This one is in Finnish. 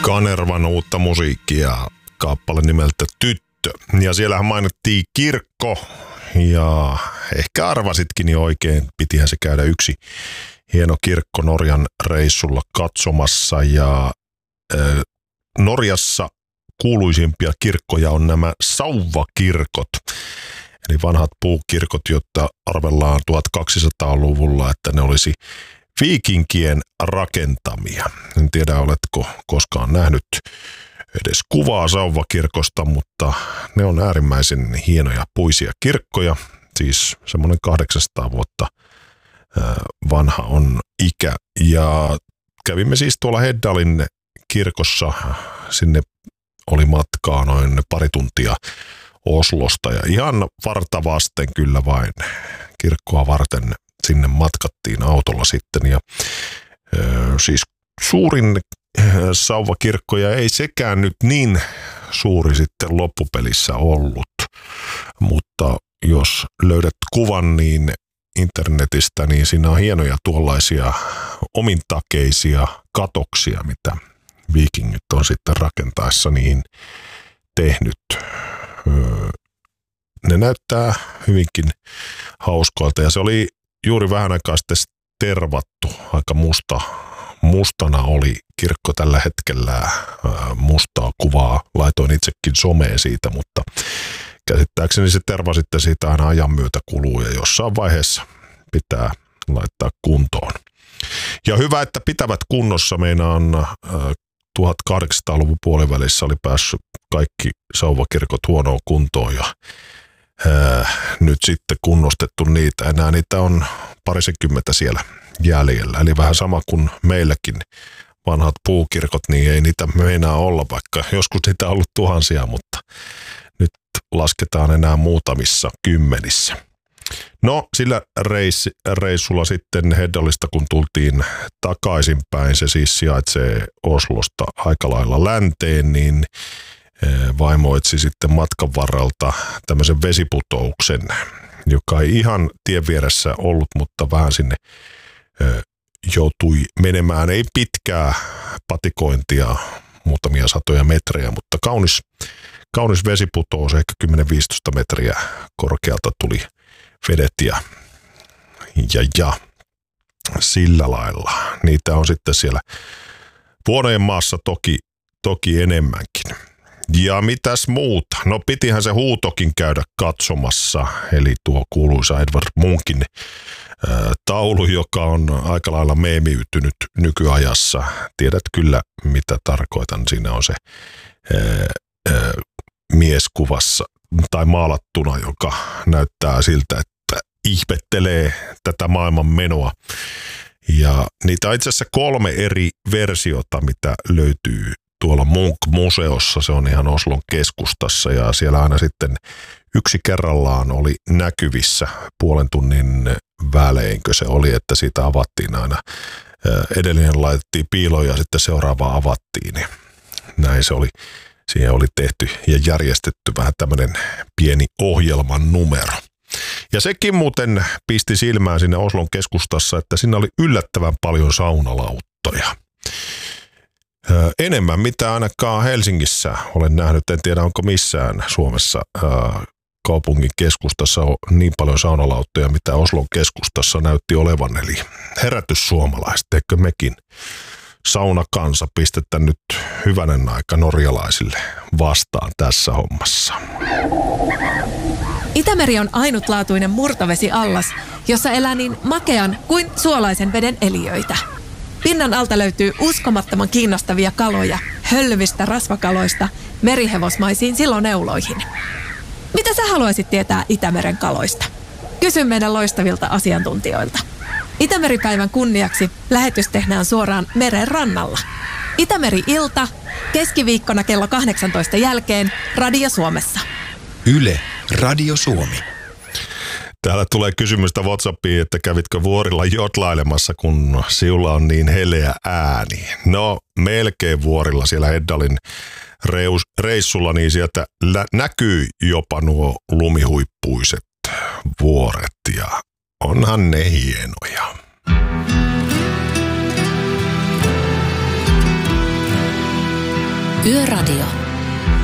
Kanervan uutta musiikkia, kappale nimeltä Tyttö. Ja siellähän mainittiin kirkko, ja ehkä arvasitkin jo oikein, pitihän se käydä yksi hieno kirkko Norjan reissulla katsomassa. Ja Norjassa kuuluisimpia kirkkoja on nämä sauvakirkot, eli vanhat puukirkot, jotta arvellaan 1200-luvulla, että ne olisi viikinkien rakentamia. En tiedä, oletko koskaan nähnyt edes kuvaa sauvakirkosta, mutta ne on äärimmäisen hienoja puisia kirkkoja. Siis semmoinen 800 vuotta vanha on ikä. Ja kävimme siis tuolla Heddalin kirkossa. Sinne oli matkaa noin pari tuntia Oslosta ja ihan varta vasten kyllä vain kirkkoa varten sinne matkattiin autolla sitten. Ja siis suurin sauvakirkkoja ei sekään nyt niin suuri sitten loppupelissä ollut, mutta jos löydät kuvan niin internetistä, niin siinä on hienoja tuollaisia omintakeisia katoksia, mitä viikingit on sitten rakentaessa niihin tehnyt. Ne näyttää hyvinkin hauskoilta ja se oli juuri vähän aikaa sitten tervattu, aika mustana oli kirkko tällä hetkellä, mustaa kuvaa laitoin itsekin someen siitä, mutta käsittääkseni se terva sitten siitä aina ajan myötä kuluu ja jossain vaiheessa pitää laittaa kuntoon. Ja hyvä, että pitävät kunnossa. Meinaan 1800-luvun puolivälissä oli päässyt kaikki sauvakirkot huonoon kuntoon ja nyt sitten kunnostettu niitä. Enää niitä on parisenkymmentä siellä jäljellä. Eli vähän sama kuin meilläkin vanhat puukirkot, niin ei niitä meinaa olla, vaikka joskus niitä on ollut tuhansia, mutta nyt lasketaan enää muutamissa kymmenissä. No sillä reissulla sitten Heddalista, kun tultiin takaisinpäin, se siis sijaitsee Oslosta aika lailla länteen, niin vaimo etsi sitten matkan varrelta tämmöisen vesiputouksen, joka ei ihan tien vieressä ollut, mutta vähän sinne joutui menemään, ei pitkää patikointia, muutamia satoja metrejä, mutta kaunis vesiputous, ehkä 10-15 metriä korkealta tuli vedet ja sillä lailla. Niitä on sitten siellä vuonojen maassa toki enemmänkin. Ja mitäs muuta? No pitihän se Huutokin käydä katsomassa, eli tuo kuuluisa Edvard Munkin taulu, joka on aika lailla meemiytynyt nykyajassa. Tiedät kyllä, mitä tarkoitan. Siinä on se mieskuvassa tai maalattuna, joka näyttää siltä, että ihmettelee tätä maailman menoa. Ja niitä on itse asiassa 3 eri versiota, mitä löytyy tuolla Munch-museossa. Se on ihan Oslon keskustassa ja siellä aina sitten yksi kerrallaan oli näkyvissä puolen tunnin väleinkö se oli, että siitä avattiin aina. Edellinen laitettiin piiloon ja sitten seuraava avattiin. Ja näin se oli. Siihen oli tehty ja järjestetty vähän tämmöinen pieni ohjelman numero. Ja sekin muuten pisti silmään sinne Oslon keskustassa, että siinä oli yllättävän paljon saunalauttoja. Enemmän mitä ainakaan Helsingissä olen nähnyt, en tiedä onko missään Suomessa kaupungin keskustassa on niin paljon saunalauttoja, mitä Oslon keskustassa näytti olevan. Eli herätys suomalaiset, eikö mekin saunakansa pistetä nyt hyvänen aika norjalaisille vastaan tässä hommassa. Itämeri on ainutlaatuinen murtovesiallas, jossa elää niin makean kuin suolaisen veden eliöitä. Pinnan alta löytyy uskomattoman kiinnostavia kaloja, hölvistä rasvakaloista merihevosmaisiin siloneuloihin. Mitä sä haluaisit tietää Itämeren kaloista? Kysy meidän loistavilta asiantuntijoilta. Itämeripäivän kunniaksi lähetys tehdään suoraan meren rannalla. Itämeri-ilta, keskiviikkona kello 18 jälkeen Radio Suomessa. Yle, Radio Suomi. Täällä tulee kysymystä WhatsAppiin, että kävitkö vuorilla jotlailemassa, kun sinulla on niin heleä ääni. No, melkein vuorilla siellä Heddalin reissulla, niin sieltä näkyy jopa nuo lumihuippuiset vuoret ja onhan ne hienoja. Yöradio.